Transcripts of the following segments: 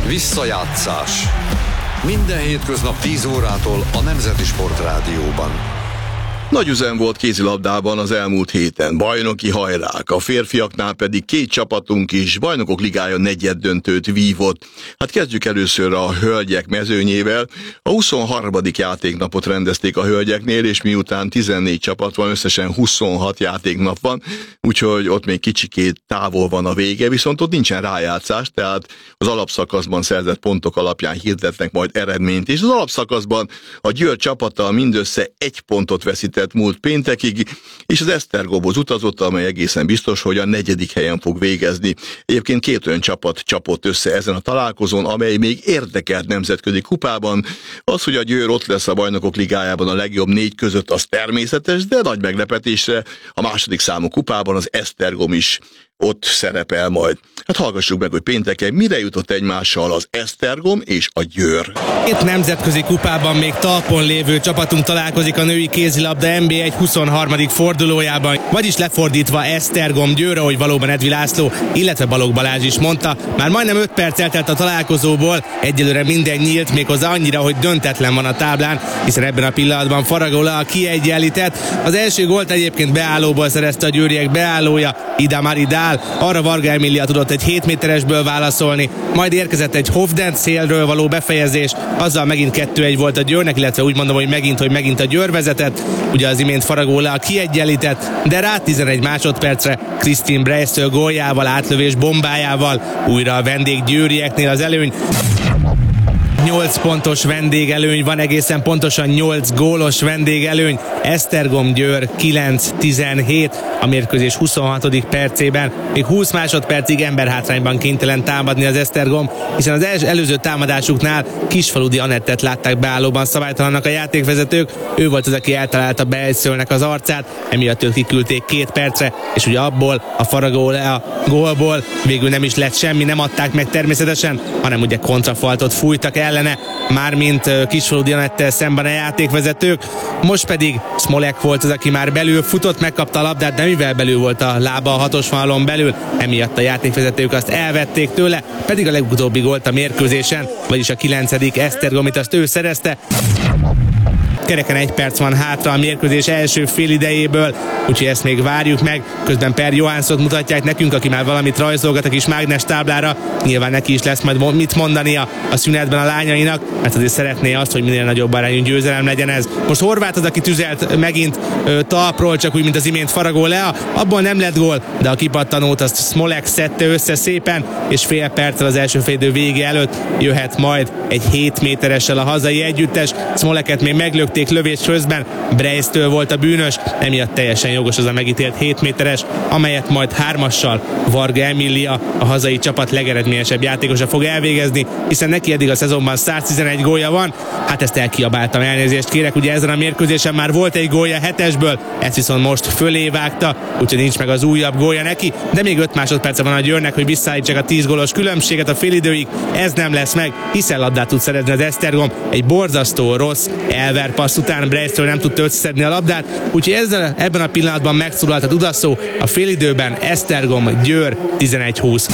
Visszajátszás. Minden hétköznap 10 órától a Nemzeti Sportrádióban. Nagy üzem volt kézilabdában az elmúlt héten. Bajnoki hajrák, a férfiaknál pedig két csapatunk is Bajnokok Ligája negyeddöntőt vívott. Hát kezdjük először a hölgyek mezőnyével. A 23. játéknapot rendezték a hölgyeknél, és miután 14 csapat van, összesen 26 játéknap van, úgyhogy ott még kicsikét távol van a vége, viszont ott nincsen rájátszás, tehát az alapszakaszban szerzett pontok alapján hirdetnek majd eredményt, és az alapszakaszban a Győr csapata mindössze 1 pontot veszített múlt péntekig, és az Esztergomhoz utazott, amely egészen biztos, hogy a 4. helyen fog végezni. Egyébként 2 olyan csapat csapott össze ezen a találkozón, amely még érdekelt nemzetközi kupában. Az, hogy a Győr ott lesz a Bajnokok Ligájában a legjobb 4 között, az természetes, de nagy meglepetésre a 2. számú kupában az Esztergom is ott szerepel majd. Hát hallgassuk meg, hogy pénteken mire jutott egymással az Esztergom és a Győr. Itt nemzetközi kupában még talpon lévő csapatunk találkozik a női kézilabda NB1 23. fordulójában, vagyis lefordítva Esztergom Győr, ahogy valóban Edvi László, illetve Balogh Balázs is mondta. Már majdnem 5 perc eltelt a találkozóból, egyelőre minden nyílt, méghozzá annyira, hogy döntetlen van a táblán, hiszen ebben a pillanatban Faragó Lea kiegyenlített. Az első gólt egyébként beállóból szerezte a győriek beállója, Ida Maridál. Arra Varga Emília tudott egy 7 méteresből válaszolni, majd érkezett egy Hovdent szélről való befejezés, azzal megint 2-1 volt a Győrnek, illetve úgy mondom, hogy megint a Győr vezetett. Ugye az imént Faragó Lea kiegyenlített, de rá 11 másodpercre Kristin Breistől góljával, átlövés bombájával újra a vendég győrieknél az előny. 8 pontos vendégelőny van, egészen pontosan 8 gólos vendégelőny. Esztergom Győr 9-17 a mérkőzés 26. percében. Még 20 másodpercig emberhátrányban kénytelen támadni az Esztergom, hiszen az előző támadásuknál Kisfaludi Anettet látták beállóban szabálytalannak a játékvezetők. Ő volt az, aki eltalálta Bejszölnek az arcát, emiatt őt kiküldték 2 percre, és ugye abból a Faragó Lea gólból végül nem is lett semmi, nem adták meg természetesen, hanem ugye kontrafaltot fújtak ellene, mármint Kisfaludi Anettel szemben a játékvezetők. Most pedig Smolek volt az, aki már belül futott, megkapta a labdát, de mivel belül volt a lába a 6-os vonalon belül, emiatt a játékvezetők azt elvették tőle, pedig a legutóbbi gólt a mérkőzésen, vagyis a 9. Esztergomit azt ő szerezte. Kereken 1 perc van hátra a mérkőzés első félidejéből, úgyhogy ezt még várjuk meg. Közben Per Johanssont mutatják nekünk, aki már valamit rajzolgat a kis mágnes táblára. Nyilván neki is lesz majd mit mondania a szünetben a lányainak, mert azért szeretné azt, hogy minél nagyobb arányú győzelem legyen ez. Most Horváth az, aki tüzelt megint talpról, csak úgy, mint az imént Faragó Lea. Abból nem lett gól, de a kipattanót azt Smolek szedte össze szépen, és fél perccel az első félidő vége előtt jöhet majd egy 7 méteressel a hazai együttes. Smoleket még meglökték lövés közben, Breistől volt a bűnös, emiatt teljesen jogos az a megítélt 7 méteres, amelyet majd 3-assal Varga Emília, a hazai csapat legeredményesebb játékosa fog elvégezni, hiszen neki eddig a szezonban 111 gólja van. Hát ezt elkiabáltam, elnézést kérek, ugye ezen a mérkőzésen már volt egy gólja 7-esből, ezt viszont most fölé vágta, úgyhogy nincs meg az újabb gólja neki, de még 5 másodperce van a Győrnek, hogy visszaállítsák a 10 gólos különbséget a félidőig. Ez nem lesz meg, hiszen labdát tud szerezni az Esztergom, egy borzasztó rossz elverpassz után Breistől nem tudta összeszedni a labdát, úgyhogy ebben a pillanatban megszólalt a dudaszó, a félidőben Esztergom Győr 11-20.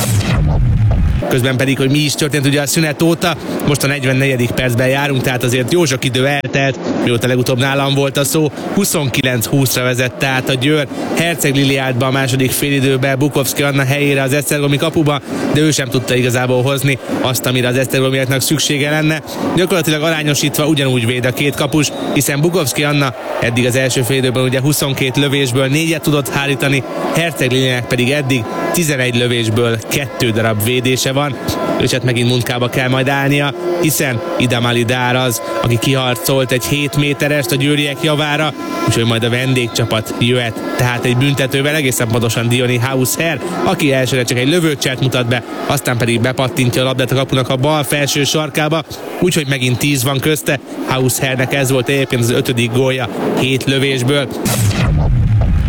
Közben pedig, hogy mi is történt ugye a szünet óta, most a 44. percben járunk, tehát azért jó sok idő eltelt, mióta legutóbb nálam volt a szó. 29-20-ra vezette át a Győr, Herceg Lili állt be a második félidőbe Bukovszki Anna helyére az esztergomi kapuba, de ő sem tudta igazából hozni azt, amire az esztergomiaknak szüksége lenne. Gyakorlatilag arányosítva ugyanúgy véd a két kapus, hiszen Bukovszki Anna eddig az első félidőben ugye 22 lövésből 4-et tudott hárítani, Herceg Lilinek pedig eddig 11 lövésből 2 darab védése van, és hát megint munkába kell majd állnia, hiszen Ida Maridál az, aki kiharcolt egy 7 méterest a győriek javára, úgyhogy majd a vendégcsapat jöhet, tehát egy büntetővel, egészen pontosan Diony Hausherr, aki elsőre csak egy lövőcselt mutat be, aztán pedig bepattintja a labdát a kapunak a bal felső sarkába, úgyhogy megint 10 van közte. Hausherrnek ez volt egyébként az 5. gólja 7 lövésből.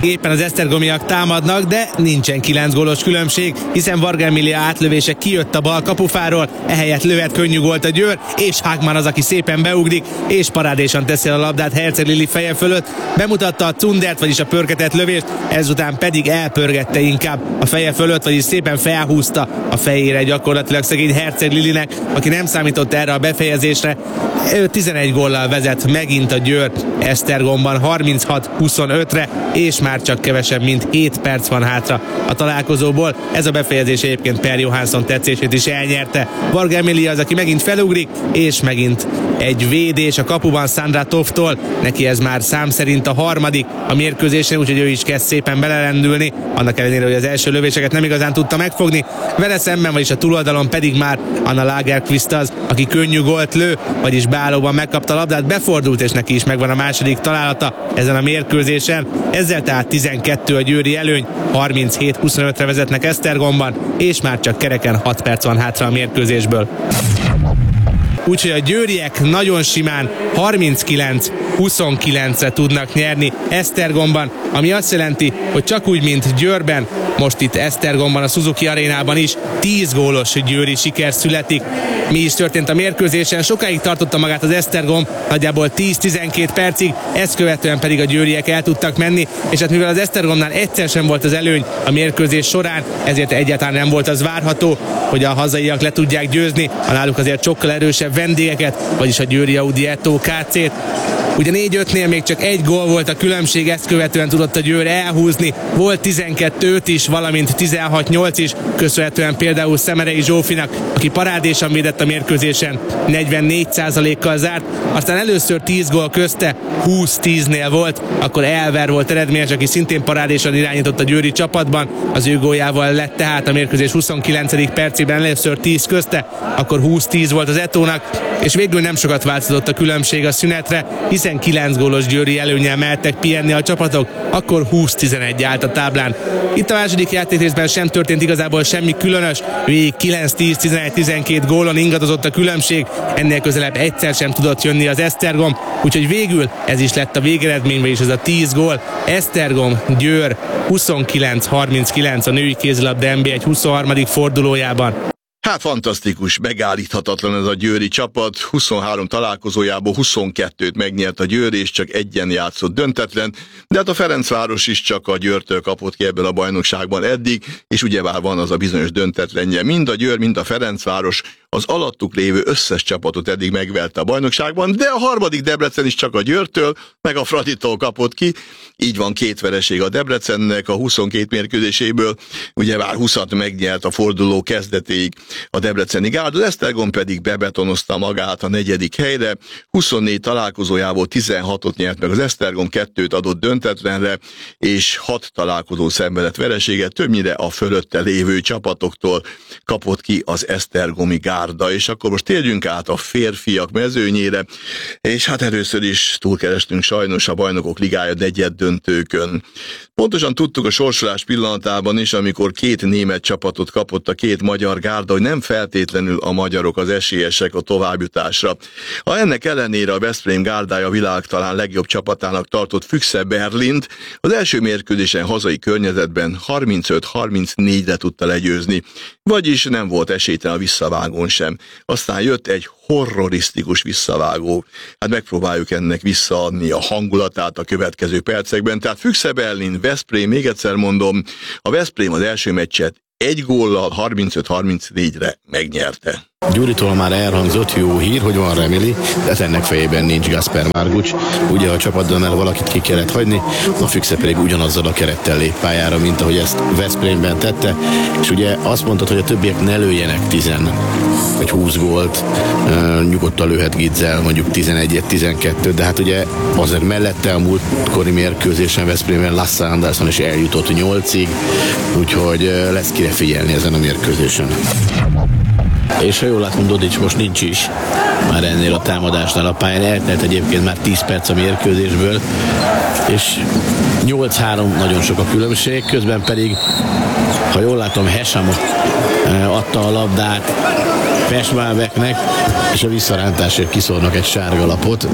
Éppen az esztergomiak támadnak, de nincsen 9 gólos különbség, hiszen Varga Emilia átlövése kijött a bal kapufáról, ehelyett lövet könnyű gólt a Győr, és Hagman az, aki szépen beugrik, és parádésan teszi a labdát Herceg Lili feje fölött, bemutatta a cundert, vagyis a pörgetett lövést, ezután pedig elpörgette inkább a feje fölött, vagyis szépen felhúzta a fejére gyakorlatilag szegény Herceg Lilinek, aki nem számított erre a befejezésre. 11 góllal vezet megint a Győr Esztergomban 36-25-re, és már csak kevesebb, mint 7 perc van hátra a találkozóból. Ez a befejezés egyébként Per Johansson tetszését is elnyerte. Varga Emilia az, aki megint felugrik, és megint egy védés a kapuban Sandra Tofttól. Neki ez már szám szerint a harmadik a mérkőzésen, úgyhogy ő is kezd szépen belerendülni, annak ellenére, hogy az első lövéseket nem igazán tudta megfogni. Vele szemben, vagyis a túloldalon pedig már Anna Lagerqvist az, aki könnyű gólt lő, vagyis beállóban megkapta a labdát, befordult, és neki is megvan a második találata ezen a mérkőzésen. Ezzel tehát 12 a győri előny, 37-25-re vezetnek Esztergomban, és már csak kereken 6 perc van hátra a mérkőzésből. Úgyhogy a győriek nagyon simán 39-29-re tudnak nyerni Esztergomban, ami azt jelenti, hogy csak úgy, mint Győrben, most itt Esztergomban, a Suzuki Arénában is 10 gólos győri siker születik. Mi is történt a mérkőzésen? Sokáig tartotta magát az Esztergom, nagyjából 10-12 percig, ezt követően pedig a győriek el tudtak menni, és hát mivel az Esztergomnál egyszer sem volt az előny a mérkőzés során, ezért egyáltalán nem volt az várható, hogy a hazaiak le tudják győzni a náluk azért sokkal erősebb vendégeket, vagyis a Győri Audi Etto KC-t. Ugye 4-5-nél még csak egy gól volt a különbség, ezt követően tudott a Győr elhúzni. Volt 12-5 is, valamint 16-8 is, köszönhetően például Szemerei Zsófinak, aki parádésan védett a mérkőzésen, 44%-kal zárt, aztán először 10 gól közte 20-10-nél volt, akkor Elver volt eredményes, aki szintén parádésan irányított a győri csapatban, az ő góljával lett tehát a mérkőzés 29. percében először 10 közte, akkor 20-10 volt az Ettónak, és végül nem sokat változott a különbség a szünetre, hiszen 9 gólos győri előnnyel mehettek pihenni a csapatok, akkor 20-11 állt a táblán. Itt a második játékrészben sem történt igazából semmi különös, végig 9-10-11-12 gólon ingadozott a különbség, ennél közelebb egyszer sem tudott jönni az Esztergom, úgyhogy végül ez is lett a végeredményben is, ez a 10 gól. Esztergom, Győr 29-39 a női kézilabda NB1 23. fordulójában. Hát fantasztikus, megállíthatatlan ez a győri csapat, 23 találkozójából 22-t megnyert a Győr, és csak egyen játszott döntetlen, de hát a Ferencváros is csak a Győrtől kapott ki ebben a bajnokságban eddig, és ugyebár van az a bizonyos döntetlenje. Mind a Győr, mind a Ferencváros az alattuk lévő összes csapatot eddig megverte a bajnokságban, de a harmadik Debrecen is csak a Győrtől, meg a Fraditól kapott ki, így van 2 vereség a Debrecennek a 22 mérkőzéséből, ugyebár 20-at megnyert a forduló kezdetéig a debreceni gárda, az Esztergom pedig bebetonozta magát a 4. helyre, 24 találkozójából 16-ot nyert meg az Esztergom, 2-t adott döntetlenre, és 6 találkozó szenvedett vereséget, többnyire a fölötte lévő csapatoktól kapott ki az esztergomi gárda. És akkor most térjünk át a férfiak mezőnyére, és hát először is túlkerestünk sajnos a Bajnokok Ligája negyeddöntőkön. Pontosan tudtuk a sorsolás pillanatában is, amikor 2 német csapatot kapott a 2 magyar gárda, hogy nem feltétlenül a magyarok az esélyesek a továbbjutásra. Ha ennek ellenére a Veszprém gárdája világ talán legjobb csapatának tartott Füchse Berlint, az első mérkőzésen hazai környezetben 35-34-re tudta legyőzni, vagyis nem volt esélytelen a visszavágón sem. Aztán jött egy horrorisztikus visszavágó. Hát megpróbáljuk ennek visszaadni a hangulatát a következő percekben. Tehát Füchse Berlin, Veszprém, még egyszer mondom, a Veszprém az első meccset 1 góllal 35-34-re megnyerte. Gyuritól már elhangzott jó hír, hogy van Remili, de ennek fejében nincs Gasper Margucs. Ugye a csapatban valakit ki kellett hagyni, a Füchse pedig ugyanazzal a kerettel lép pályára, mint ahogy ezt Veszprémben tette, és ugye azt mondtad, hogy a többiek ne lőjenek 10 vagy 20 gólt, nyugodtan lőhet Gidzel mondjuk 11-12, de hát ugye azért mellette a múltkori mérkőzésen Veszprémben Lasse Andersson is eljutott 8-ig, úgyhogy lesz kire figyelni ezen a mérkőzésen. És ha jól látom, Dodics most nincs is már ennél a támadásnál a pályán, eltelt egyébként már 10 perc a mérkőzésből, és 8-3 nagyon sok a különbség, közben pedig, ha jól látom, Hesamot adta a labdát Peshmálbeknek, és a visszarántásért kiszórnak egy sárga lapot.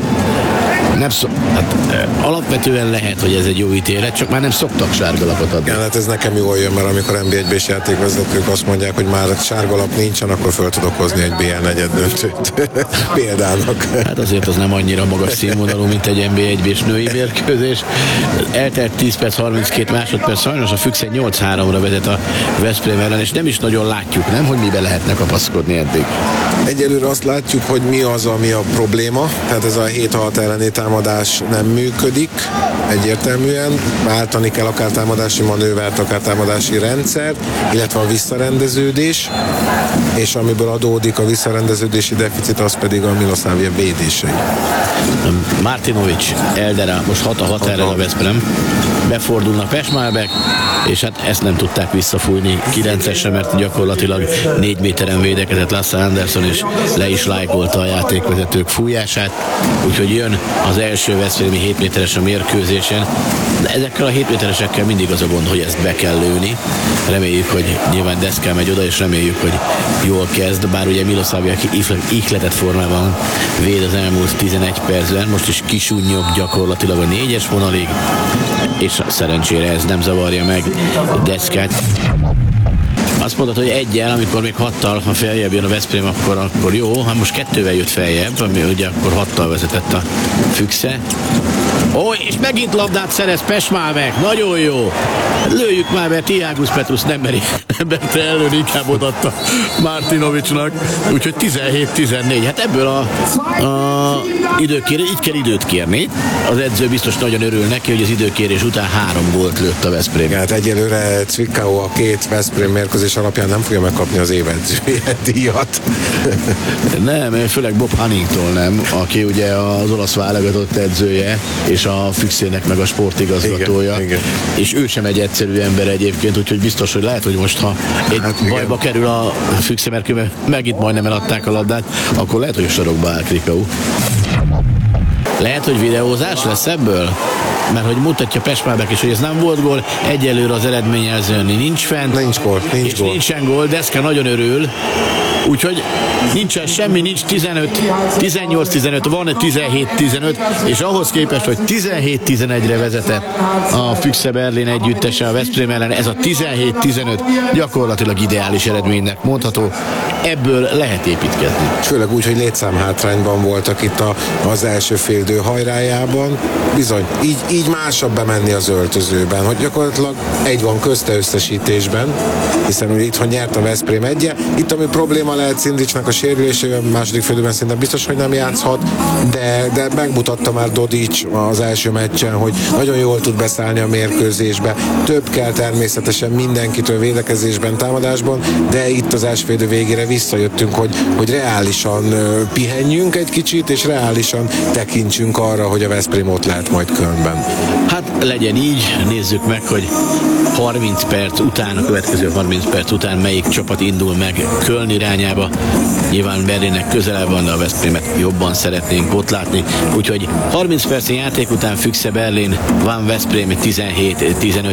Alapvetően lehet, hogy ez egy jó ítélet, csak már nem szoktak sárgalapot adni. Hát ez nekem jól jön, mert amikor NB1-ben is játékvezetők azt mondják, hogy már sárgalap nincsen, akkor föl tudok hozni egy BL negyeddöntőt példának. Hát azért az nem annyira magas színvonalú, mint egy NB1-es női mérkőzés. Eltelt 10 perc, 32 másodperc, sajnos a Füchse 8-3-ra vezet a Veszprém ellen, és nem is nagyon látjuk, nem, hogy mibe lehetne kapaszkodni eddig. Egyelőre azt látjuk, hogy mi az, ami a probléma. Tehát ez a 7-6 elleni támadás nem működik egyértelműen. Váltani kell akár támadási manővert, akár támadási rendszert, illetve a visszarendeződés, és amiből adódik a visszarendeződési deficit, az pedig a Miloslavia védései. Martinovic, Eldera, most 6-6 erre a Veszprém. Befordulnak Peshmálbek, és hát ezt nem tudták visszafújni 9-esre, mert gyakorlatilag 4 méteren védekezett Lasse Andersson, és le is lájkolta a játékvezetők fújását, úgyhogy jön az első veszprémi 7 méteres a mérkőzésen, de ezekkel a 7 méteresekkel mindig az a gond, hogy ezt be kell lőni. Reméljük, hogy nyilván Deszka megy oda, és reméljük, hogy jól kezd, bár ugye Miloslavia ihletett formában véd az elmúlt 11 percben, most is kisúnyog gyakorlatilag a 4-es vonalig, és szerencsére ez nem zavarja meg Deszkát. Azt mondod, hogy egyel, amikor még 6-tal, ha feljebb jön a Veszprém, akkor jó. Ha most 2-vel jött feljebb, ami ugye akkor 6-tal vezetett a Füchse. És megint labdát szerez Peshmálbek, nagyon jó. Lőjük már, mert Tiagus Petrus nem merte előni, inkább odaadta Martinovicnak. Úgyhogy 17-14. Hát ebből a időkérés, így kell időt kérni. Az edző biztos nagyon örül neki, hogy az időkérés után 3 gólt lőtt a Veszprém. Hát egyelőre Zwickau a 2 Veszprém mérkőzés alapján nem fogja megkapni az évedzője díjat. Nem, főleg Bob Huntington nem, aki ugye az olasz válogatott edzője, és a Füchsének meg a sportigazgatója. Igen. És ő sem egy egyszerű ember egyébként, úgyhogy biztos, hogy lehet, hogy most, ha egy bajba kerül a Füchse, mert megint majdnem eladták a labdát, akkor lehet, hogy a sarokba áll Krikau. Lehet, hogy videózás lesz ebből? Mert hogy mutatja Peshmálbek is, hogy ez nem volt gól, egyelőre az eredményjelzőn nincs fent. Nincs gól. Nincsen gól, Deszka nagyon örül. Úgyhogy nincsen semmi, nincs 18-15, van 17-15, és ahhoz képest, hogy 17-11-re vezetett a Füchse Berlin együttese a Veszprém ellen, ez a 17-15 gyakorlatilag ideális eredménynek mondható, ebből lehet építkezni. Főleg úgy, hogy létszámhátrányban voltak itt az első féldő hajrájában. Bizony, így másabb bemenni az öltözőben, hogy gyakorlatilag egy van közte összesítésben, hiszen ugye itthon nyert a Veszprém egye. Itt ami probléma lehet Szindicsnak a sérülésével, második félidőben szerintem biztos, hogy nem játszhat, de megmutatta már Dodic az első meccsen, hogy nagyon jól tud beszállni a mérkőzésbe. Több kell természetesen mindenkitől védekezésben, támadásban, de itt az első félidő végére visszajöttünk, hogy reálisan pihenjünk egy kicsit, és reálisan tekintsünk arra, hogy a Veszprém ott lehet majd Kölnben. Hát legyen így, nézzük meg, hogy 30 perc után, a következő 30 perc után melyik csapat indul meg Köln irányába. Nyilván Berlinnek közelebb van, de a Veszprémet jobban szeretnénk ott látni. Úgyhogy 30 perc játék után Füchse Berlin, van Veszprém 17-15.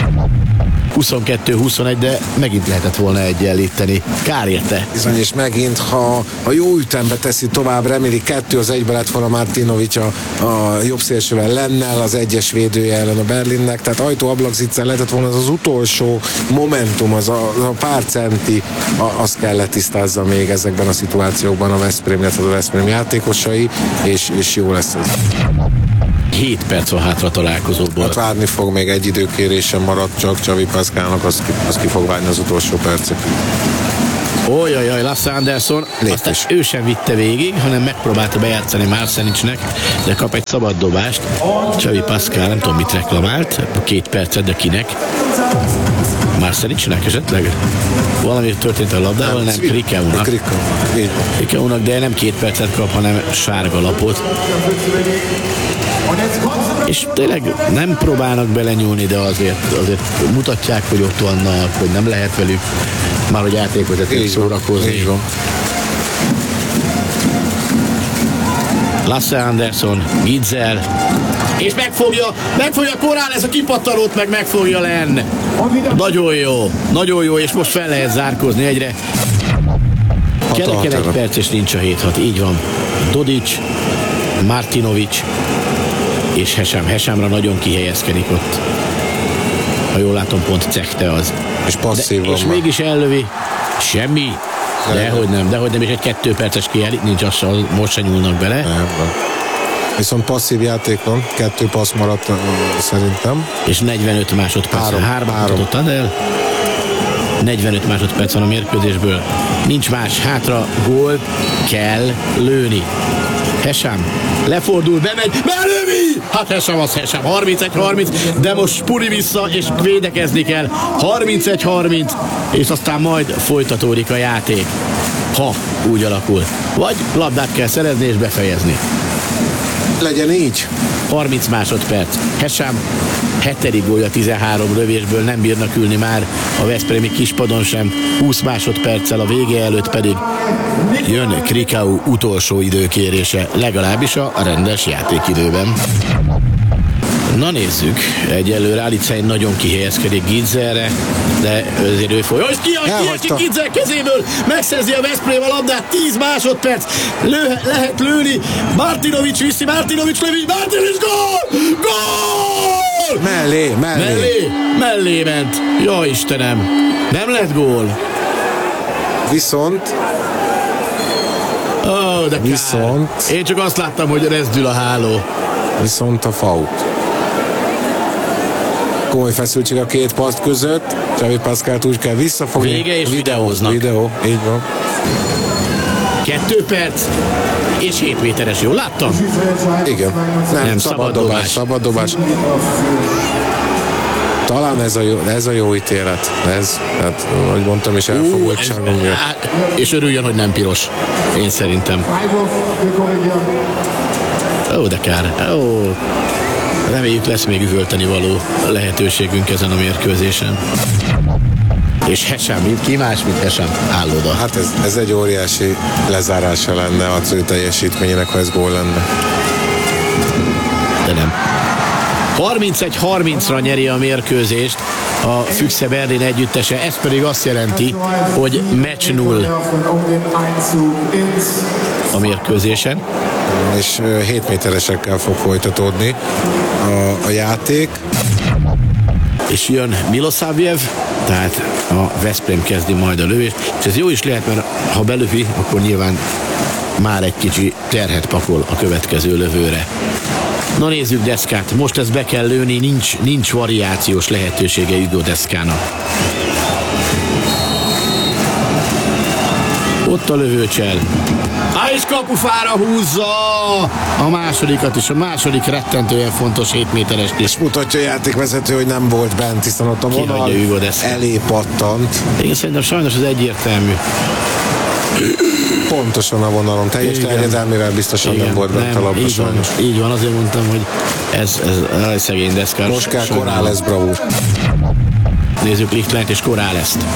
22-21, de megint lehetett volna egyenlíteni. Kár érte. Bizony, és megint, ha a jó ütembe teszi tovább, reméli 2-1 lett volna Martinovic a jobb szélsővel Lennel, az egyes védője ellen a Berlinnek, tehát ajtó-ablakziccel lehetett volna az utolsó momentum, az a pár centi, azt kell letisztázza még ezekben a szituációkban a Veszprém, illetve a Veszprém játékosai, és jó lesz ez. 7 perc van hátra találkozóból. Hát várni fog, még egy időkérésen maradt csak Xavi Pascalnak, az ki fog várni az utolsó percet. Ojajaj, Lasse Andersson, aztán ő sem vitte végig, hanem megpróbálta bejátszani Marsenicnek, de kap egy szabad dobást. Xavi Pascal, nem tudom mit reklamált, 2 percet, de kinek? Marsenicnek esetleg? Valami történt a labdával, nem Krikaunak. Krikaunak, de nem 2 percet kap, hanem sárga lapot. És tényleg nem próbálnak belenyúlni, de azért mutatják, hogy ott vannak, hogy nem lehet velük már, hogy játékvezetők szórakozni. Lasse Andersson, Gitzel, És megfogja Korál, ez a kipattanót meg fogja lenn. Nagyon jó, és most fel lehet zárkózni egyre. Kereken egy perc, és nincs a 7-6, így van. Dodic, Martinovic és Hesamra nagyon kihelyezkedik ott. Ha jól látom, pont Cechte az. És passzív van. És mégis ellövi. Semmi. Dehogy nem, és egy 2 perces kiállít, nincs az, most se nyúlnak bele. Nem. Viszont passzív játék van, 2 passz maradt szerintem. És 45 másodperc. 3 adott el. 45 másodperc van a mérkőzésből. Nincs más, hátra, gól kell lőni. Hesam lefordul, bemegy, belővi! Hát Hesam, 31-30, de most Spuri vissza, és védekezni kell. 31-30, és aztán majd folytatódik a játék. Ha úgy alakul. Vagy labdát kell szerezni és befejezni. Legyen így. 30 másodperc. Hesam 7. gólja 13 lövésből, nem bírnak ülni már a veszprémi kispadon sem. 20 másodperccel a vége előtt pedig jön Krikau utolsó időkérése, legalábbis a rendes játékidőben. Na nézzük, egyelőre Alicein nagyon kihelyezkedik Gidzerre, de azért ő folyó, és kiesik Gidzer kezéből, megszerzi a Veszprém a labdát, 10 másodperc, lehet lőni, Martinovic viszi, Martinovic lövi, Martinovic gól! Gól! Mellé ment, jó Istenem, nem lett gól. Viszont de kár. Én csak azt láttam, hogy rezdül a háló. Viszont a fault. Komoly feszültség a 2 paszt között. Xavi Pascalt úgy kell visszafogni. Vége és videóznak. Videó, így van. 2 perc és 7 méteres, jól láttam? Igen. Nem szabad dobás. Talán ez a jó ítélet. Ez, hát, ahogy mondtam, és elfogultságom. És örüljön, hogy nem piros. Én szerintem. De kár. Reméljük, lesz még üvölteni való lehetőségünk ezen a mérkőzésen. És Hesam, ki más, mint Hesam? Álloda. Hát ez egy óriási lezárása lenne a ő teljesítményének, ha ez gól lenne. De nem. 31-30-ra nyeri a mérkőzést a Füchse Berlin együttese, ez pedig azt jelenti, hogy meccs 0 a mérkőzésen. És 7 méteresekkel fog folytatódni a játék. És jön Milosavljev, tehát a Veszprém kezdi majd a lövést, és ez jó is lehet, mert ha belövi, akkor nyilván már egy kicsi terhet pakol a következő lövőre. Na nézzük Deszkát, most ezt be kell lőni, nincs variációs lehetősége Hugo Deszkának. Ott a lövőcsel. És kapufára húzza a másodikat, és a második rettentően fontos 7 méteres. És mutatja a játékvezető, hogy nem volt bent, hiszen ott a vonal elé pattant. Én szerintem sajnos az egyértelmű. Pontosan a vonalon, teljes terjedelmével biztosan nem volt bent a labda sajnos. Így van, azért mondtam, hogy ez szegény Deszkár. Most kell Corrales bravúr. Nézzük Lichtleint és Corralest.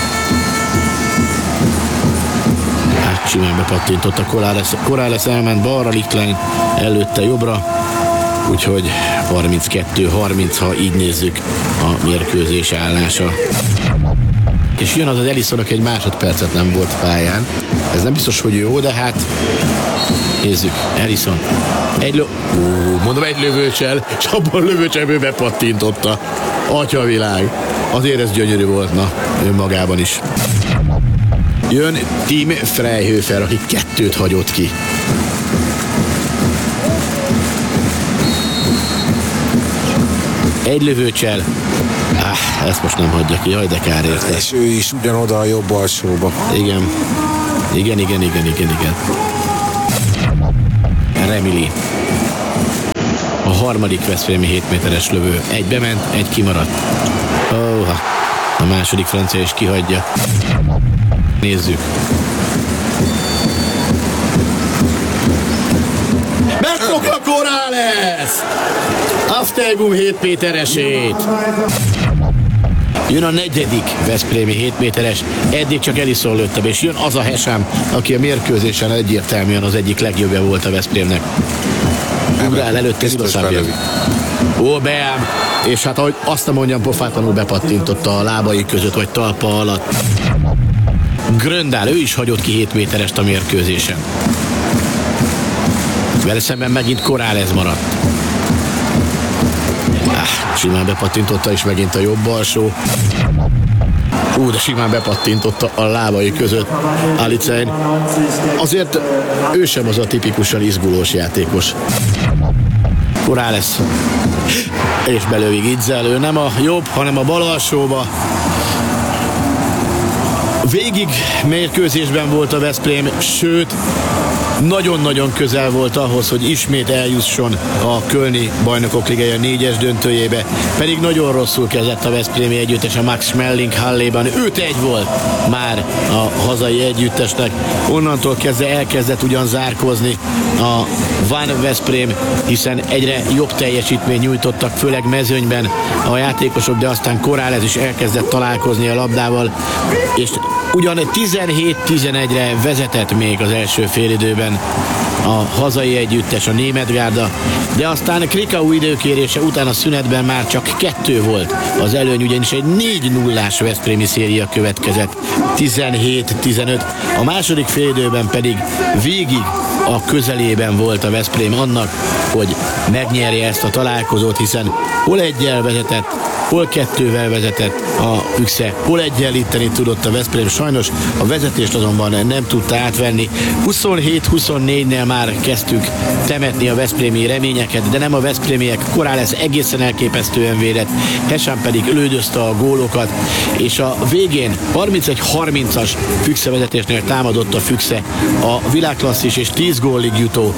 Simán bepattintott a Corrales elment balra, Lichtlein előtte jobbra, úgyhogy 32-30, ha így nézzük a mérkőzés állása. És jön az Ellison, aki egy másodpercet nem volt pályán. Ez nem biztos, hogy jó, de hát nézzük, Ellison. Egy lövőcsel, és abban a lövőcselből bepattintotta. Atyavilág. Azért ez gyönyörű volt, önmagában is. Jön Tim Freihöfer, aki 2 hagyott ki. Egy lövőcsel. Ezt most nem hagyja ki, jaj, de kár érte. És ő is ugyanoda a jobb alsóba. Igen. Remili. A harmadik veszprémi 7 méteres lövő. Egy bement, egy kimaradt. A második francia is kihagyja. Nézzük. Megfogja Corrales! Asztergum 7 méteresét. Jön a 4. veszprémi 7 méteres, eddig csak Ellison lőtte, és jön az a Hesam, aki a mérkőzésen egyértelműen az egyik legjobbja volt a Veszprémnek. ugrál előtte Ó, beám! És hát ahogy azt nem mondjam, pofátlanul bepattintotta a lábai között, vagy talpa alatt. Gröndál, ő is hagyott ki 7 méterest a mérkőzésen. Vele szemben megint Corrales maradt. Simán bepattintotta, és megint a jobb alsó. De simán bepattintotta a lábai között Alicein. Azért ő sem az a tipikusan izgulós játékos. Corrales. És belővi Gitzel, ő nem a jobb, hanem a bal alsóba. Végig mérkőzésben volt a Veszprém, sőt, nagyon-nagyon közel volt ahhoz, hogy ismét eljusson a kölni Bajnokok Ligája 4-es döntőjébe, pedig nagyon rosszul kezdett a veszprémi együttes a Max Schmeling Halléban. 5-1 volt már a hazai együttesnek. Onnantól kezdve elkezdett ugyan zárkózni a Van Veszprém, hiszen egyre jobb teljesítményt nyújtottak, főleg mezőnyben a játékosok, de aztán Corrales is elkezdett találkozni a labdával, és ugyan 17-11-re vezetett még az első félidőben a hazai együttes, a német gárda, de aztán Krikau időkérése után a szünetben már csak 2 volt az előny, ugyanis egy 4-0-ás veszprémi széria következett, 17-15. A második félidőben pedig végig a közelében volt a Veszprém annak, hogy megnyerje ezt a találkozót, hiszen hol 1-jel vezetett, hol 2-vel vezetett a Füchse, hol egyenlíteni tudott a Veszprém. Sajnos a vezetést azonban nem tudta átvenni. 27-24-nél már kezdtük temetni a veszprémi reményeket, de nem a veszprémiek. Corrales egészen elképesztően védett, Hesán pedig lődözte a gólokat, és a végén 31-30-as Füchse vezetésnél támadott a Füchse. A világklasszis és 10 gólig jutó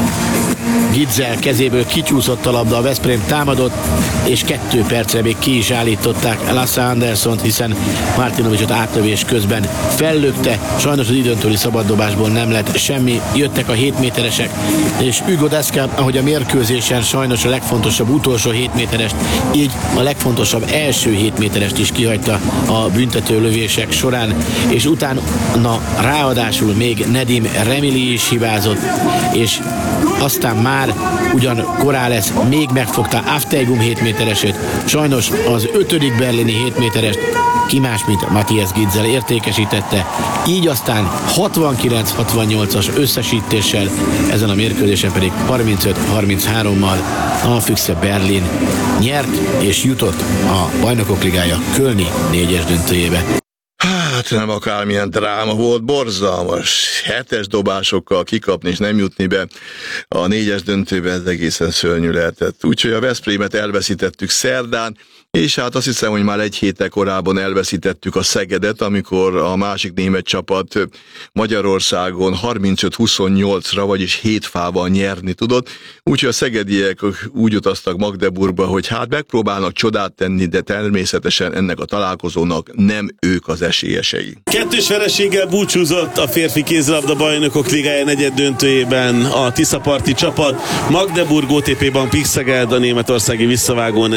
Gitzel kezéből kicsúszott a labda, a Veszprém támadott, és 2 percre még ki is állították Lasse Andersont, hiszen Martinovicsot átlövés közben fellökte. Sajnos az időntőli szabaddobásból nem lett semmi, jöttek a 7 méteresek, és Hugo Deszka, ahogy a mérkőzésen sajnos a legfontosabb utolsó 7 méterest, így a legfontosabb első 7 méterest is kihagyta a büntető lövések során, és utána ráadásul még Nedim Remili is hibázott, és aztán már ugyan Corrales még megfogta Afteigum 7 méteresét, sajnos az 5. berlini 7 méterest ki más, mint Matthias Gitzel értékesítette, így aztán 69-68-as összesítéssel, ezen a mérkőzésen pedig 35-33-mal a Füchse Berlin nyert és jutott a Bajnokok Ligája kölni 4-es döntőjébe. Hát nem akármilyen dráma volt, borzalmas. 7-es dobásokkal kikapni és nem jutni be a 4-es döntőbe, ez egészen szörnyű lehetett. Úgyhogy a Veszprémet elveszítettük szerdán, és hát azt hiszem, hogy már 1 héttel korábban elveszítettük a Szegedet, amikor a másik német csapat Magyarországon 35-28-ra, vagyis 7 fával nyerni tudott. Úgyhogy a szegediek úgy utaztak Magdeburgba, hogy hát megpróbálnak csodát tenni, de természetesen ennek a találkozónak nem ők az esélyesei. 2 vereséggel búcsúzott a férfi kézilabda Bajnokok Ligája negyed döntőjében a tiszaparti csapat. Magdeburg OTP Bank Szeged a németországi visszavágón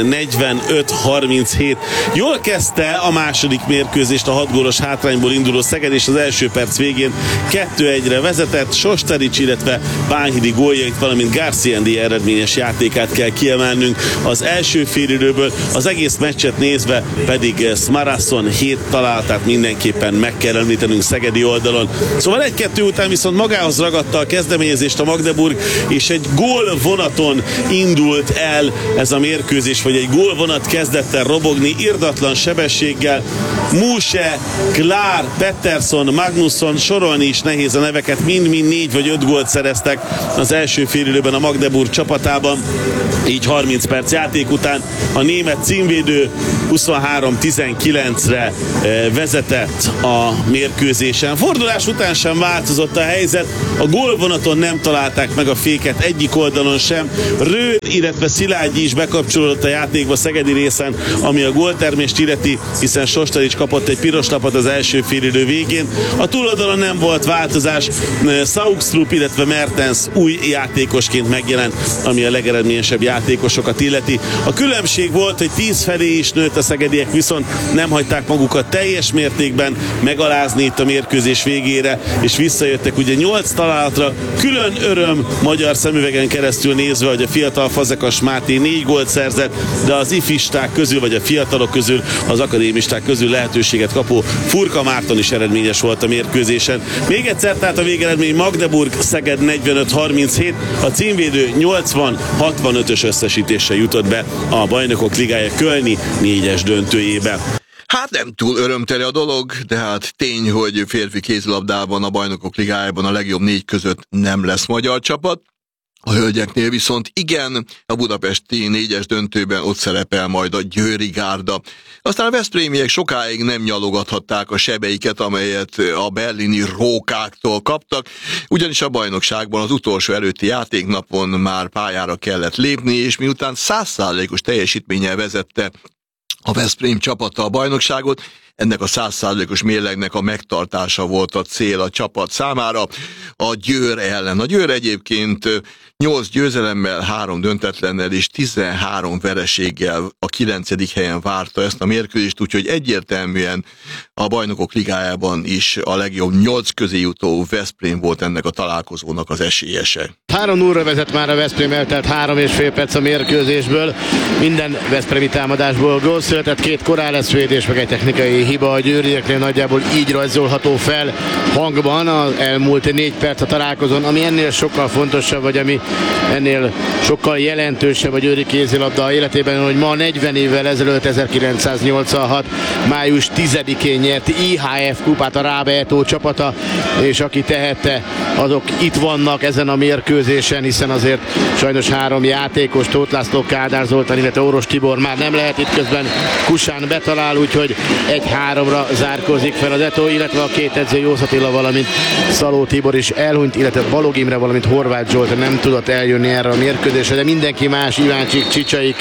45-37. Jól kezdte a második mérkőzést a 6 gólos hátrányból induló Szeged, és az első perc végén 2-1-re vezetett. Sosterics, illetve Bánhidi góljait, valamint Garciendi eredményes játékát kell kiemelnünk az első félidőből. Az egész meccset nézve pedig Smarasson 7 találtát mindenképpen meg kell említenünk szegedi oldalon. Szóval 1-2 után viszont magához ragadta a kezdeményezést a Magdeburg, és egy gólvonaton indult el ez a mérkőzés, vagy egy gólvonat kezdett el robogni irdatlan sebességgel. Muse, Klár, Pettersson, Magnusson, sorolni is nehéz a neveket, mind-mind 4 vagy 5 gólt szereztek az első félidőben a Magdeburg csapatában. Így 30 perc játék után a német címvédő 23-19-re vezetett a mérkőzésen. Fordulás után sem változott a helyzet, a gólvonaton nem találták meg a féket egyik oldalon sem. Rőd, illetve Szilágyi is bekapcsolódott a játékba szegedi részen, ami a góltermést illeti, hiszen Sosterics kapott egy piros lapot az első félidő végén. A túloldalon nem volt változás, Saugstrup, illetve Mertens új játékosként megjelent, ami a legeredményesebb játékosokat illeti. A különbség volt, hogy 10 felé is nőtt a szegediek, viszont nem hagyták magukat teljes mértékben döntőben megalázni itt a mérkőzés végére, és visszajöttek ugye 8 találatra, külön öröm magyar szemüvegen keresztül nézve, hogy a fiatal Fazekas Máté 4 gólt szerzett, de az ifisták közül, vagy a fiatalok közül, az akadémisták közül lehetőséget kapó Furka Márton is eredményes volt a mérkőzésen. Még egyszer, tehát a végeredmény Magdeburg-Szeged 45-37, a címvédő 80-65-ös összesítéssel jutott be a Bajnokok Ligája kölni 4-es döntőjébe. Hát nem túl örömteli a dolog, de hát tény, hogy férfi kézilabdában a Bajnokok Ligájában a legjobb 4 között nem lesz magyar csapat. A hölgyeknél viszont igen, a budapesti 4-es döntőben ott szerepel majd a Győri Gárda. Aztán a veszprémiek sokáig nem nyalogathatták a sebeiket, amelyet a berlini rókáktól kaptak, ugyanis a bajnokságban az utolsó előtti játéknapon már pályára kellett lépni, és miután 100%-os teljesítménnyel vezette a Veszprém csapata a bajnokságot, ennek a 100%-os mérlegnek a megtartása volt a cél a csapat számára a Győr ellen. A Győr egyébként 8 győzelemmel, 3 döntetlennel és 13 vereséggel a 9. helyen várta ezt a mérkőzést, úgyhogy egyértelműen a Bajnokok Ligájában is a legjobb 8 közé jutó Veszprém volt ennek a találkozónak az esélyese. 3-0-ra vezet már a Veszprém, eltelt 3,5 perc a mérkőzésből. Minden veszprémi támadásból gól született, 2 koráleszvéd és meg egy technikai hiba a győrieknél, nagyjából így rajzolható fel hangban az elmúlt 4 perc a találkozón, ami ennél sokkal fontosabb, vagy ami ennél sokkal jelentősebb a győri kézilabda életében, hogy ma 40 évvel ezelőtt 1986. május 10-én nyert IHF kupát a Rába Eto csapata, és aki tehette, azok itt vannak ezen a mérkőzésen, hiszen azért sajnos 3 játékos, Tóth László, Kádár Zoltán, illetve Oros Tibor már nem lehet itt, közben Kusán betalál, úgyhogy 1-3-ra zárkózik fel az Eto, illetve a 2 edző Jósz Attila, valamint Szaló Tibor is elhunyt, illetve Balog Imre, valamint Horváth Zsolt nem tudott eljönni erre a mérkőzésre, de mindenki más, Iváncsik, Csicsaik,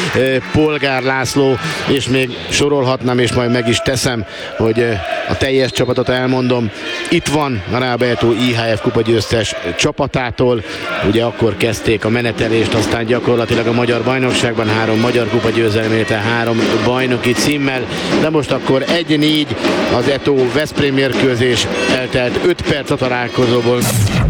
Polgár László, és még sorolhatnám, és majd meg is teszem, hogy a teljes csapatot elmondom. Itt van a Rába Eto IHF kupa győztes csapatától, ugye akkor kezdték a menetelést, aztán gyakorlatilag a magyar bajnokságban 3 magyar kupa győzelemmel, 3 bajnoki címmel, de most akkor 1-4 az Eto Veszprém mérkőzés, eltelt 5 perc a találkozóból.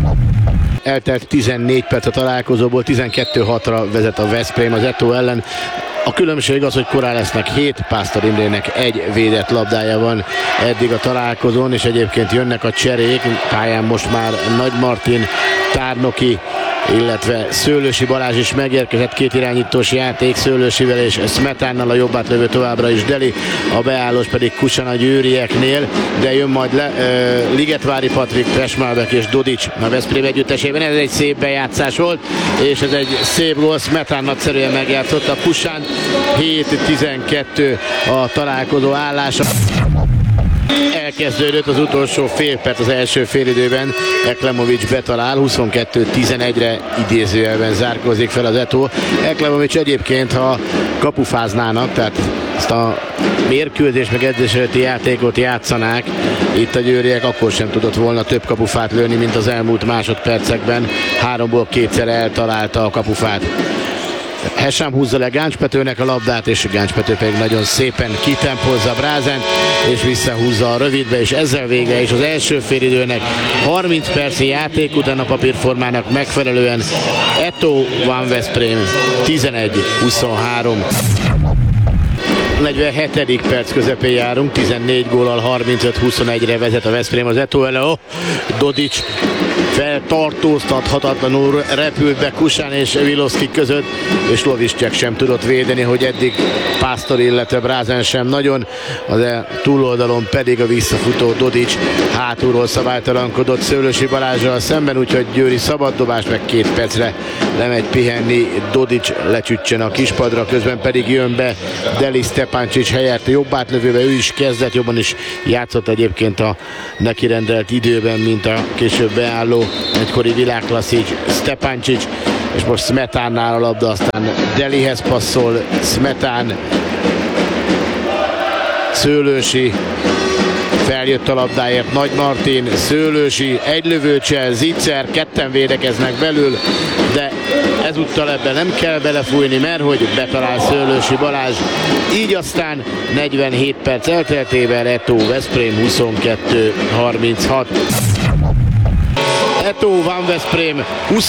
Eltelt 14 perc a találkozóból, 12-6-ra vezet a Veszprém az Eto ellen. A különbség az, hogy Korálesznek 7, Pásztor Imrének 1 védett labdája van eddig a találkozón, és egyébként jönnek a cserék, pályán most már Nagy Martin, Tárnoki, illetve Szőlősi Balázs is megérkezett, 2 irányítós játék, Szőlősivel és Smetánnal, a jobb átlövő továbbra is Deli, a beállós pedig Kusan a győrieknél, de jön majd Ligetvári Patrik, Presmálbek és Dodics a Veszprém együttesében. Ez egy szép bejátszás volt, és ez egy szép gól, Smetán nagyszerűen megjátszott, a Kusan 7-12 a találkozó állása. Elkezdődött az utolsó fél perc az első félidőben, Eklemovics betalál, 22-11-re idézőjelben zárkózik fel az Eto. Eklemovics egyébként, ha kapufáznának, tehát ezt a mérkőzés meg edzés előtti játékot játszanák, itt a győriek, akkor sem tudott volna több kapufát lőni, mint az elmúlt másodpercekben. 3-ból 2-szer eltalálta a kapufát. Hesám húzza le Gáncs-Petőnek a labdát, és Gáncs-Pető pedig nagyon szépen kitempozza Brázent, és visszahúzza a rövidbe, és ezzel vége is az első félidőnek. 30 perci játék után a papírformának megfelelően Eto van Veszprém 11-23. 47. perc közepén járunk, 14 góllal 35-21-re vezet a Veszprém az Eto ellen. Dodics feltartóztathatatlanul repült be Kusán és Vilovszki között, és Loviszcsek sem tudott védeni, hogy eddig Pásztor, illetve Brázen sem nagyon, az túloldalon pedig a visszafutó Dodics hátulról szabálytalankodott Szőlősi Balázsral szemben, úgyhogy győri szabaddobás, meg 2 percre lemegy pihenni Dodics, lecsüccsen a kispadra, közben pedig jön be Deli Stepancic helyett jobb átlövőbe, ő is kezdett, jobban is játszott egyébként a neki rendelt időben, mint a később beálló egykori világklasszik Stepancic, és most Smetánnál a labda, aztán Delihez passzol Smetán, Szőlősi feljött a labdáért, Nagy Martin, Szőlősi, egy lövőcsel, Zicser, ketten védekeznek belül, de ezúttal ebben nem kell belefújni, mert hogy betalál Szőlősi Balázs. Így aztán 47 perc elteltével Eto Veszprém 22-36. Eto Van Veszprém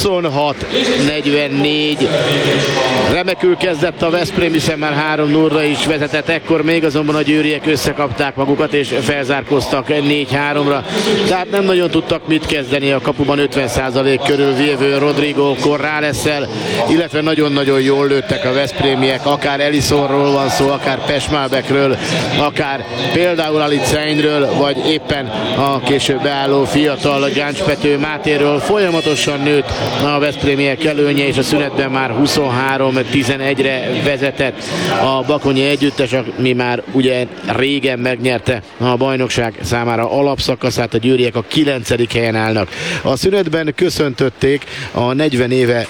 26-44. Remekül kezdett a Veszprém, hiszen már 3-0-ra is vezetett, ekkor még azonban a győriek összekapták magukat és felzárkoztak 4-3-ra. Tehát nem nagyon tudtak mit kezdeni a kapuban 50% körül vévő Rodrigo Corrales-szel, illetve nagyon-nagyon jól lőttek a veszprémiek, akár Elisonról van szó, akár Pesmalbekről, akár például Aliceindről, vagy éppen a később beálló fiatal Gáncs-Pető Mátéről. Folyamatosan nőtt a veszprémiek előnye, és a szünetben már 23-11-re vezetett a bakonyi együttes, ami már ugye régen megnyerte a bajnokság számára alapszakaszát. A győriek a 9. helyen állnak. A szünetben köszöntötték a 40 éve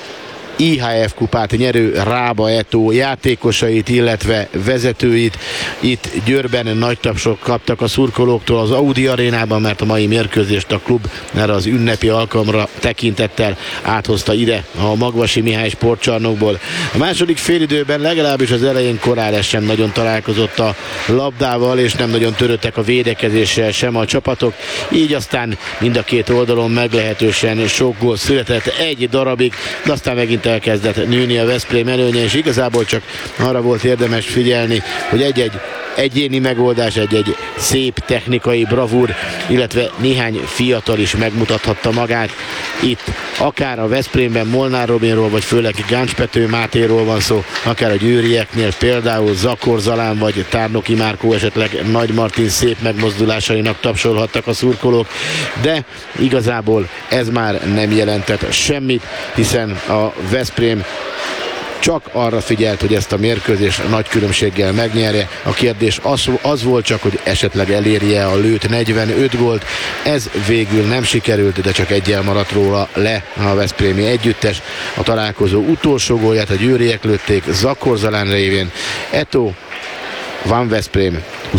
IHF kupát nyerő Rába Eto játékosait, illetve vezetőit. Itt Győrben nagy tapsok kaptak a szurkolóktól az Audi arénában, mert a mai mérkőzést a klub erre az ünnepi alkalomra tekintettel áthozta ide a Magvasi Mihály sportcsarnokból. A második félidőben legalábbis az elején Corrales sem nagyon találkozott a labdával, és nem nagyon törődtek a védekezéssel sem a csapatok. Így aztán mind a két oldalon meglehetősen sok gól született egy darabig, de aztán megint elkezdett nőni a Veszprém előnye, és igazából csak arra volt érdemes figyelni, hogy egy-egy egyéni megoldás, egy-egy szép technikai bravúr, illetve néhány fiatal is megmutathatta magát. Itt akár a Veszprémben Molnár Robinról, vagy főleg Gáncs-Pető Mátéról van szó, akár a győrieknél például Zakor Zalán vagy Tárnoki Márkó, esetleg Nagy Martin szép megmozdulásainak tapsolhattak a szurkolók, de igazából ez már nem jelentett semmit, hiszen a Veszprém csak arra figyelt, hogy ezt a mérkőzést nagy különbséggel megnyerje. A kérdés az volt csak, hogy esetleg elérje a lőtt 45 gólt. Ez végül nem sikerült, de csak eggyel maradt róla le a veszprémi együttes. A találkozó utolsó gólját a győriek lőtték Zakor Zalán révén. Eto Van Veszprém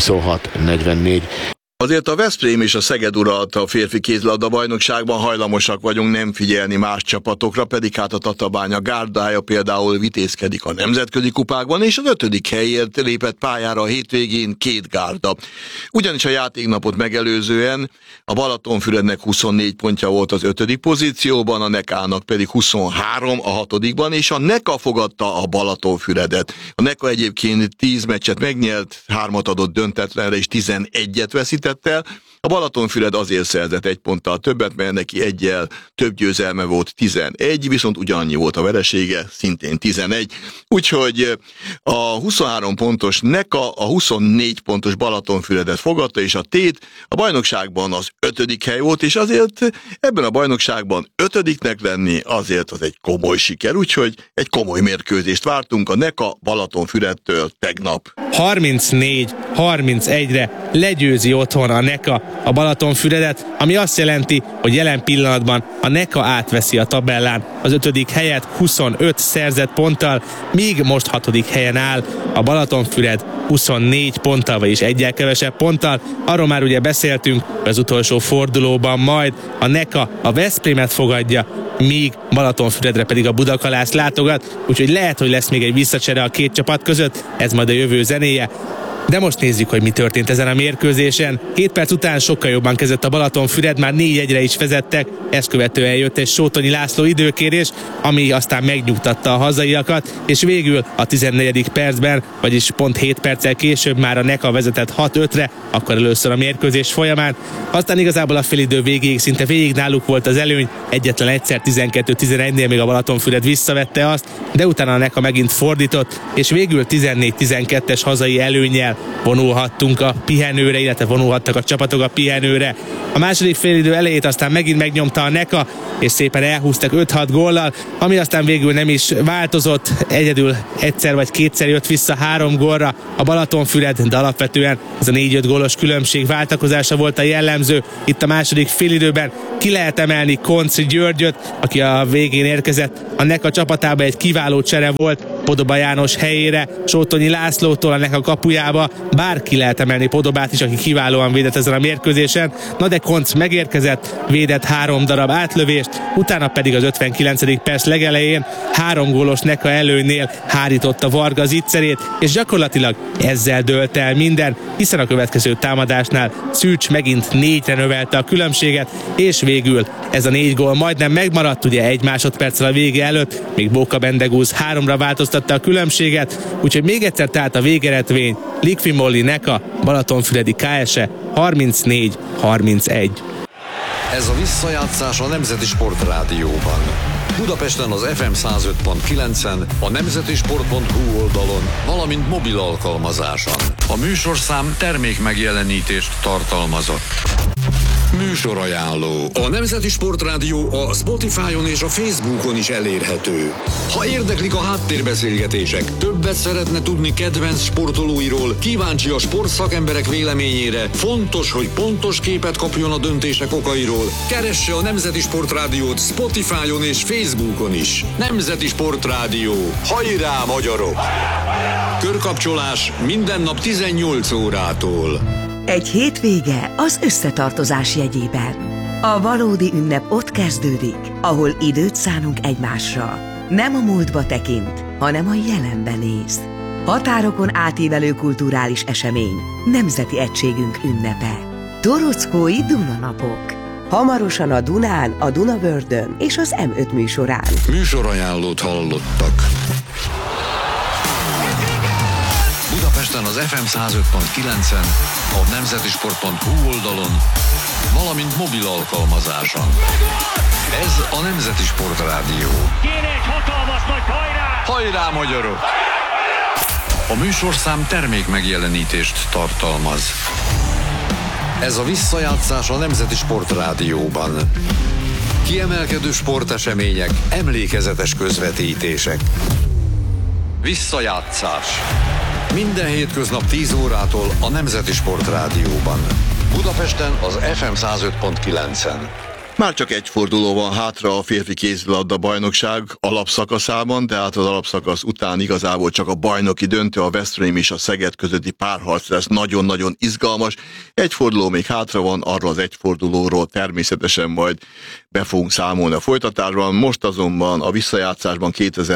26-44. Azért a Veszprém és a Szeged uralta a férfi kézilabda bajnokságban, hajlamosak vagyunk nem figyelni más csapatokra, pedig hát a Tatabánya gárdája például vitézkedik a nemzetközi kupákban, és az 5. helyért lépett pályára a hétvégén 2 gárda. Ugyanis a játéknapot megelőzően a Balatonfürednek 24 pontja volt az 5. pozícióban, a Nekának pedig 23 a 6-ban, és a Neka fogadta a Balatonfüredet. A Neka egyébként 10 meccset megnyert, 3-at adott döntetlenre, és 11-et veszített el. A Balatonfüred azért szerzett 1 ponttal többet, mert neki egyel több győzelme volt, 11, viszont ugyanannyi volt a veresége, szintén 11. Úgyhogy a 23 pontos Neka a 24 pontos Balatonfüredet fogadta, és a Tét a bajnokságban az 5. hely volt, és azért ebben a bajnokságban 5-nek lenni azért az egy komoly siker, úgyhogy egy komoly mérkőzést vártunk a Neka Balatonfüredtől tegnap. 34-31-re legyőzi otthon a Neka a Balatonfüredet, ami azt jelenti, hogy jelen pillanatban a Neka átveszi a tabellán az 5. helyet 25 szerzett ponttal, míg most 6. helyen áll a Balatonfüred 24 ponttal, vagyis egyel kevesebb ponttal. Arról már ugye beszéltünk, az utolsó fordulóban majd a Neka a Veszprémet fogadja, míg Balatonfüredre pedig a Budakalász látogat, úgyhogy lehet, hogy lesz még egy visszacsere a két csapat között, ez majd a jövő zenéje. De most nézzük, hogy mi történt ezen a mérkőzésen. 7 perc után sokkal jobban kezdett a Balatonfüred, már 4-1-re is vezettek, ezt követően jött egy Sótonyi László időkérés, ami aztán megnyugtatta a hazaiakat, és végül a 14. percben, vagyis pont 7 perccel később már a Neka vezetett 6-5-re, akkor először a mérkőzés folyamán. Aztán igazából a félidő végéig szinte végig náluk volt az előny, egyetlen egyszer 12-11-nél még a Balatonfüred visszavette azt, de utána a Neka megint fordított, és végül 14-12-es hazai előnnyel vonulhattunk a pihenőre, illetve vonulhattak a csapatok a pihenőre. A második félidő elejét aztán megint megnyomta a Neka, és szépen elhúztak 5-6 góllal, ami aztán végül nem is változott. Egyedül egyszer vagy kétszer jött vissza 3 gólra a Balatonfüred, de alapvetően ez a 4-5 gólos különbség váltakozása volt a jellemző. Itt a második félidőben ki lehet emelni Konczi Györgyöt, aki a végén érkezett. A Neka csapatába egy kiváló csere volt Podoba János helyére, Sótonyi Lászlótól a Neka kapujába, ma, bár ki lehet emelni Podobát is, aki kiválóan védett ezen a mérkőzésen. Na de Konc megérkezett, védett 3 darab átlövést, utána pedig az 59. perc legelején 3 gólos Neka előnynél hárította Varga zicserét, és gyakorlatilag ezzel dőlt el minden, hiszen a következő támadásnál Szűcs megint 4-re növelte a különbséget, és végül ez a 4 gól majdnem megmaradt, ugye 1 másodperccel a vége előtt, még Boka Bendegúz 3-ra változtatta a különbséget, úgyhogy még egyszer tehát a végeredmény Liqui-Moly Neka Balatonfüredi KSE 34-31. Ez a visszajátszás a Nemzeti Sport Rádióban. Budapesten az FM 105.9-en, a nemzetisport.hu oldalon, valamint mobil alkalmazáson. A műsorszám termékmegjelenítést tartalmazott. Műsorajánló. A Nemzeti Sport Rádió a Spotify-on és a Facebookon is elérhető. Ha érdeklik a háttérbeszélgetések, többet szeretne tudni kedvenc sportolóiról, kíváncsi a sportszakemberek véleményére, fontos, hogy pontos képet kapjon a döntések okairól, keresse a Nemzeti Sport Rádiót Spotify-on és Facebookon is. Nemzeti Sport Rádió. Hajrá, magyarok! Körkapcsolás minden nap 18 órától. Egy hétvége az összetartozás jegyében. A valódi ünnep ott kezdődik, ahol időt szánunk egymásra. Nem a múltba tekint, hanem a jelenbe néz. Határokon átívelő kulturális esemény, nemzeti egységünk ünnepe. Torockói Dunanapok. Hamarosan a Dunán, a Dunavördön és az M5 műsorán. Műsorajánlót hallottak. Budapesten az FM 105.9-en, a nemzetisport.hu oldalon, valamint mobil alkalmazáson. Ez a Nemzeti Sport Rádió. Kéne egy hatalmas nagy hajrá! Hajrá, magyarok! A műsorszám termékmegjelenítést tartalmaz. Ez a visszajátszás a Nemzeti Sport Rádióban. Kiemelkedő sportesemények, emlékezetes közvetítések. Visszajátszás. Minden hétköznap 10 órától a Nemzeti Sport Rádióban. Budapesten az FM 105.9-en. Már csak egy forduló van hátra a férfi kézilabda bajnokság alapszakaszában, tehát az alapszakasz után igazából csak a bajnoki döntő, a Veszprém és a Szeged közötti párharc lesz nagyon-nagyon izgalmas. Egy forduló még hátra van, arról az egy fordulóról természetesen majd be fogunk számolni a folytatásban. Most azonban a visszajátszásban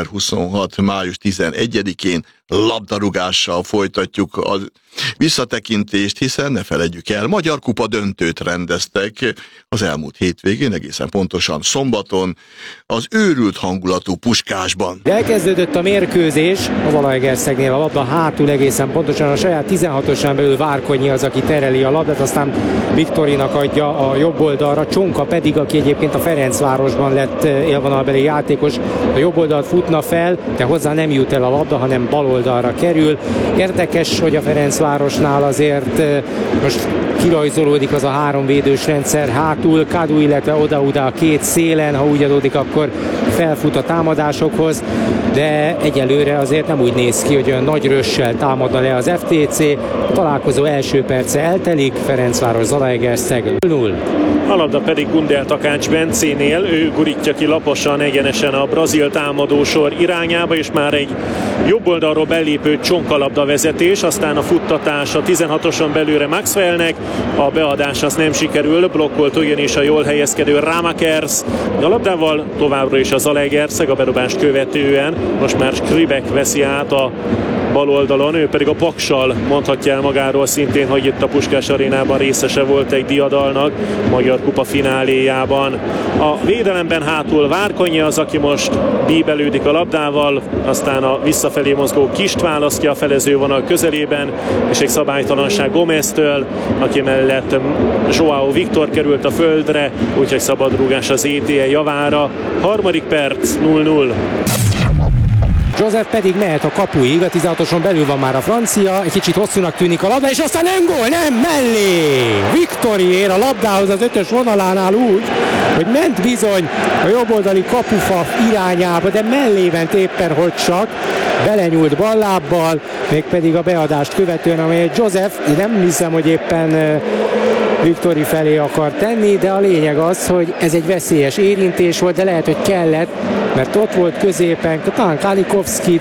2026. május 11-én labdarúgással folytatjuk a visszatekintést, hiszen ne feledjük el, Magyar Kupa döntőt rendeztek az elmúlt hétvégén, egészen pontosan szombaton, az őrült hangulatú Puskásban. Elkezdődött a mérkőzés, a Zalaegerszegnél a labda hátul egészen pontosan a saját 16-osán belül Várkonyi az, aki tereli a labdát, aztán Viktorinak adja a jobb oldalra, Csonka pedig, aki egyébként a Ferencvárosban lett élvonalbeli játékos, a jobb oldalt futna fel, de hozzá nem jut el a labda, hanem bal oldalra kerül. Érdekes, hogy a Ferencvárosnál azért most kirajzolódik az a 3 védős rendszer hátul, Kadu, illetve oda-oda a két szélen, ha úgy adódik, akkor felfut a támadásokhoz, de egyelőre azért nem úgy néz ki, hogy olyan nagy rössel támadna le az FTC. A találkozó első perce eltelik, Ferencváros Zalaegerszeg 0-0. A labda pedig Gundel Takács Bencénél, ő gurítja ki laposan egyenesen a brazil támadósor irányába, és már egy jobb oldalról belépő csonkalabda vezetés, aztán a futtatás a 16-oson belőle Maxwellnek, a beadás az nem sikerül, blokkolt ugyanis a jól helyezkedő Ramakers. A labdával továbbra is a Zalaegerszeg, a bedobást követően most már Skribek veszi át a bal oldalon, ő pedig a Paksal mondhatja el magáról szintén, hogy itt a Puskás arénában részese volt egy diadalnak, Magyar Kupa fináléjában. A védelemben hátul Várkonyi az, aki most bíbelődik a labdával, aztán a visszafelé mozgó Kist választja a felezővonal közelében, és egy szabálytalanság Gomeztől, aki mellett Joao Viktor került a földre, úgyhogy szabadrúgás az ETE javára. Harmadik perc, 0-0. Joseph pedig mehet a kapuig, a 16-oson belül van már a francia, egy kicsit hosszúnak tűnik a labda, és aztán nem gól, nem, mellé! Viktori ér a labdához az 5-ös vonalánál úgy, hogy ment bizony a jobboldali kapufa irányába, de mellé ment éppen, hogy csak belenyúlt ballábbal, mégpedig a beadást követően, amelyet Joseph, nem hiszem, hogy éppen Viktori felé akar tenni, de a lényeg az, hogy ez egy veszélyes érintés volt, de lehet, hogy kellett, mert ott volt középen talán Kalikovszki,